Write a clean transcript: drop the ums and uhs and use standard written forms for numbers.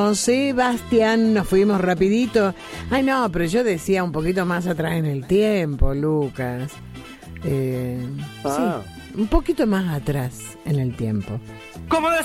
Sebastián, nos fuimos rapidito. Ay, no, pero yo decía un poquito más atrás en el tiempo, Lucas. Sí, un poquito más atrás en el tiempo. ¿Cómo